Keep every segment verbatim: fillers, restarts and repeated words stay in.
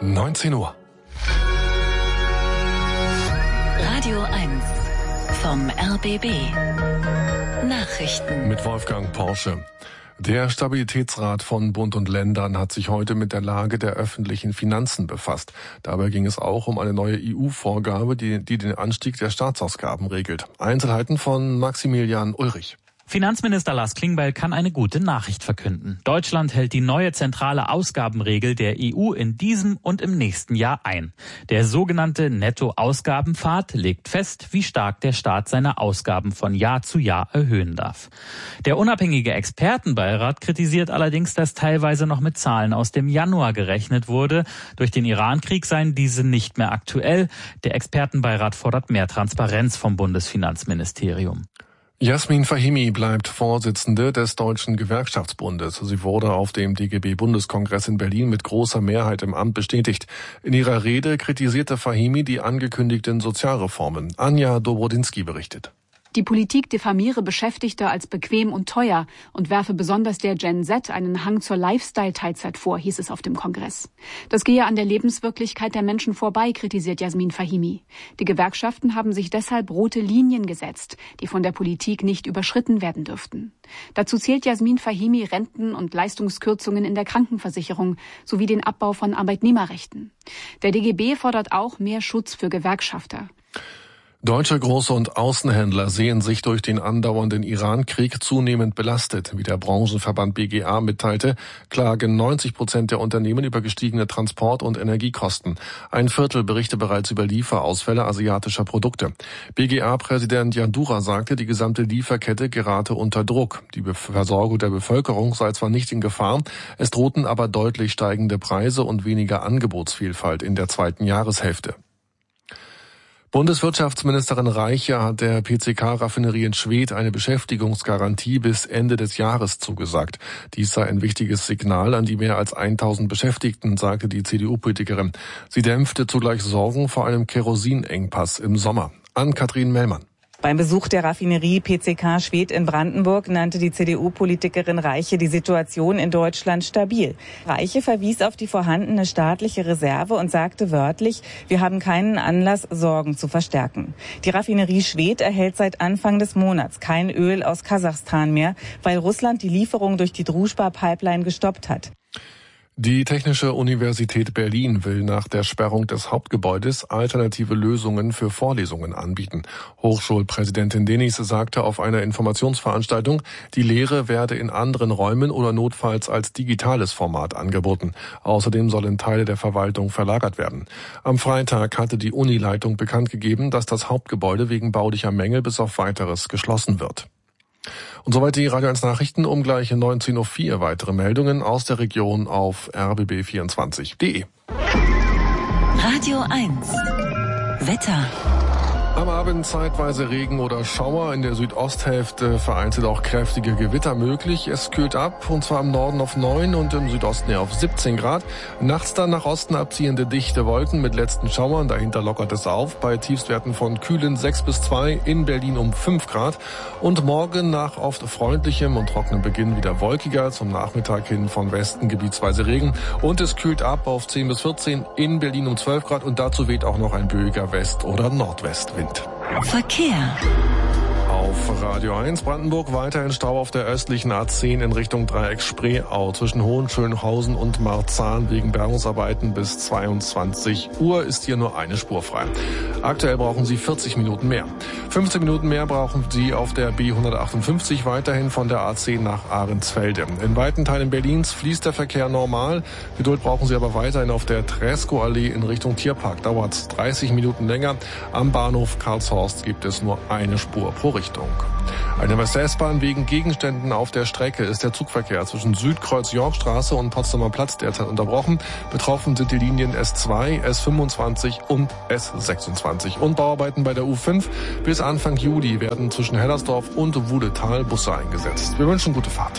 neunzehn Uhr. Radio eins vom R B B. Nachrichten. Mit Wolfgang Porsche. Der Stabilitätsrat von Bund und Ländern hat sich heute mit der Lage der öffentlichen Finanzen befasst. Dabei ging es auch um eine neue E U-Vorgabe, die, die den Anstieg der Staatsausgaben regelt. Einzelheiten von Maximilian Ulrich. Finanzminister Lars Klingbeil kann eine gute Nachricht verkünden. Deutschland hält die neue zentrale Ausgabenregel der E U in diesem und im nächsten Jahr ein. Der sogenannte Nettoausgabenpfad legt fest, wie stark der Staat seine Ausgaben von Jahr zu Jahr erhöhen darf. Der unabhängige Expertenbeirat kritisiert allerdings, dass teilweise noch mit Zahlen aus dem Januar gerechnet wurde. Durch den Irankrieg seien diese nicht mehr aktuell. Der Expertenbeirat fordert mehr Transparenz vom Bundesfinanzministerium. Jasmin Fahimi bleibt Vorsitzende des Deutschen Gewerkschaftsbundes. Sie wurde auf dem D G B-Bundeskongress in Berlin mit großer Mehrheit im Amt bestätigt. In ihrer Rede kritisierte Fahimi die angekündigten Sozialreformen. Anja Dobrodinsky berichtet. Die Politik diffamiere Beschäftigte als bequem und teuer und werfe besonders der Gen Z einen Hang zur Lifestyle-Teilzeit vor, hieß es auf dem Kongress. Das gehe an der Lebenswirklichkeit der Menschen vorbei, kritisiert Jasmin Fahimi. Die Gewerkschaften haben sich deshalb rote Linien gesetzt, die von der Politik nicht überschritten werden dürften. Dazu zählt Jasmin Fahimi Renten- und Leistungskürzungen in der Krankenversicherung sowie den Abbau von Arbeitnehmerrechten. Der D G B fordert auch mehr Schutz für Gewerkschafter. Deutsche Groß- und Außenhändler sehen sich durch den andauernden Iran-Krieg zunehmend belastet. Wie der Branchenverband B G A mitteilte, klagen neunzig Prozent der Unternehmen über gestiegene Transport- und Energiekosten. Ein Viertel berichte bereits über Lieferausfälle asiatischer Produkte. B G A-Präsident Jandura sagte, die gesamte Lieferkette gerate unter Druck. Die Versorgung der Bevölkerung sei zwar nicht in Gefahr, es drohten aber deutlich steigende Preise und weniger Angebotsvielfalt in der zweiten Jahreshälfte. Bundeswirtschaftsministerin Reiche hat der P C K-Raffinerie in Schwedt eine Beschäftigungsgarantie bis Ende des Jahres zugesagt. Dies sei ein wichtiges Signal an die mehr als tausend Beschäftigten, sagte die C D U-Politikerin. Sie dämpfte zugleich Sorgen vor einem Kerosinengpass im Sommer. Ann-Kathrin Mellmann. Beim Besuch der Raffinerie P C K Schwedt in Brandenburg nannte die C D U-Politikerin Reiche die Situation in Deutschland stabil. Reiche verwies auf die vorhandene staatliche Reserve und sagte wörtlich, wir haben keinen Anlass, Sorgen zu verstärken. Die Raffinerie Schwedt erhält seit Anfang des Monats kein Öl aus Kasachstan mehr, weil Russland die Lieferung durch die Druzhba-Pipeline gestoppt hat. Die Technische Universität Berlin will nach der Sperrung des Hauptgebäudes alternative Lösungen für Vorlesungen anbieten. Hochschulpräsidentin Denis sagte auf einer Informationsveranstaltung, die Lehre werde in anderen Räumen oder notfalls als digitales Format angeboten. Außerdem sollen Teile der Verwaltung verlagert werden. Am Freitag hatte die Unileitung bekannt gegeben, dass das Hauptgebäude wegen baulicher Mängel bis auf Weiteres geschlossen wird. Und soweit die Radio eins Nachrichten, um gleich neunzehn Uhr vier weitere Meldungen aus der Region auf r b b vierundzwanzig punkt d e. Radio eins Wetter. Am Abend zeitweise Regen oder Schauer, in der Südosthälfte vereinzelt auch kräftige Gewitter möglich. Es kühlt ab, und zwar im Norden auf neun und im Südosten ja auf siebzehn Grad. Nachts dann nach Osten abziehende dichte Wolken mit letzten Schauern, dahinter lockert es auf, bei Tiefstwerten von kühlen sechs bis zwei, in Berlin um fünf Grad. Und morgen nach oft freundlichem und trockenem Beginn wieder wolkiger, zum Nachmittag hin von Westen gebietsweise Regen. Und es kühlt ab auf zehn bis vierzehn, in Berlin um zwölf Grad und dazu weht auch noch ein böiger West- oder Nordwestwind. Verkehr. Auf Radio eins Brandenburg weiterhin Stau auf der östlichen A zehn in Richtung Dreieck Spreeau zwischen Hohenschönhausen und Marzahn wegen Bergungsarbeiten. Bis zweiundzwanzig Uhr ist hier nur eine Spur frei. Aktuell brauchen Sie vierzig Minuten mehr. fünfzehn Minuten mehr brauchen Sie auf der B hundertachtundfünfzig weiterhin von der A zehn nach Ahrensfelde. In weiten Teilen Berlins fließt der Verkehr normal. Geduld brauchen Sie aber weiterhin auf der Tresco-Allee in Richtung Tierpark. Dauert dreißig Minuten länger. Am Bahnhof Karlshorst gibt es nur eine Spur pro Richtung. Eine S-Bahn wegen Gegenständen auf der Strecke ist der Zugverkehr zwischen Südkreuz-Yorkstraße und Potsdamer Platz derzeit unterbrochen. Betroffen sind die Linien S zwei, S fünfundzwanzig und S sechsundzwanzig. Und Bauarbeiten bei der U fünf. Bis Anfang Juli werden zwischen Hellersdorf und Wuhletal Busse eingesetzt. Wir wünschen gute Fahrt.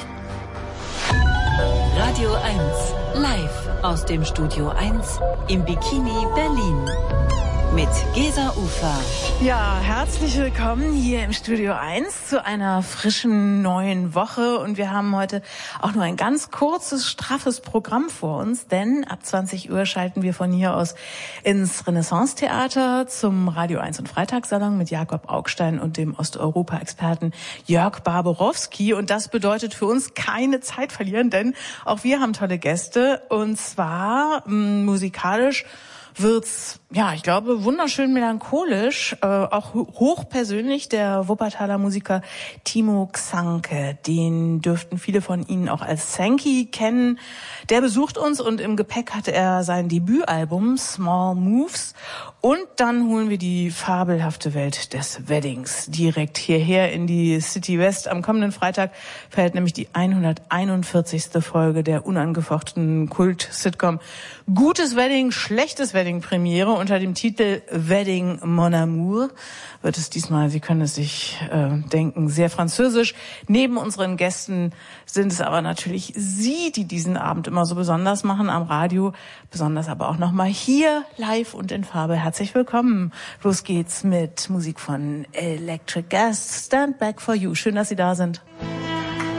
Radio eins live aus dem Studio eins im Bikini Berlin. mit Gesa Ufer. Ja, herzlich willkommen hier im Studio eins zu einer frischen neuen Woche. Und wir haben heute auch nur ein ganz kurzes, straffes Programm vor uns, denn ab zwanzig Uhr schalten wir von hier aus ins Renaissance-Theater zum Radio eins und Freitagssalon mit Jakob Augstein und dem Osteuropa-Experten Jörg Barborowski. Und das bedeutet für uns keine Zeit verlieren, denn auch wir haben tolle Gäste. Und zwar m, musikalisch wird's, ja, ich glaube, wunderschön melancholisch, äh, auch hochpersönlich. Der Wuppertaler Musiker Timo Xanke, den dürften viele von Ihnen auch als Sankey kennen. Der besucht uns und im Gepäck hatte er sein Debütalbum Small Moves. Und dann holen wir die fabelhafte Welt des Weddings direkt hierher in die City West. Am kommenden Freitag fällt nämlich die hunderteinundvierzigste Folge der unangefochtenen Kult-Sitcom Gutes Wedding, Schlechtes Wedding Premiere unter dem Titel Wedding Mon Amour. Wird es diesmal, Sie können es sich äh, denken, sehr französisch. Neben unseren Gästen sind es aber natürlich Sie, die diesen Abend immer so besonders machen am Radio. Besonders aber auch nochmal hier live und in Farbe. Herzlich willkommen. Los geht's mit Musik von Electric Gas. Stand Back for You. Schön, dass Sie da sind.